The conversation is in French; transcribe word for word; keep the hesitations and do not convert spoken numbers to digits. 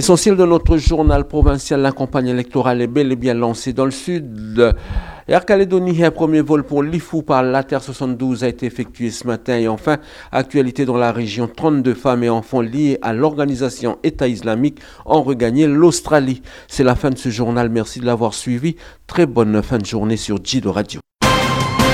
L'essentiel de notre journal provincial, la campagne électorale est bel et bien lancée dans le sud. Air Calédonie, un premier vol pour l'I F U par l'A T R soixante-douze a été effectué ce matin. Et enfin, actualité dans la région, trente-deux femmes et enfants liés à l'organisation État islamique ont regagné l'Australie. C'est la fin de ce journal. Merci de l'avoir suivi. Très bonne fin de journée sur J deux Radio.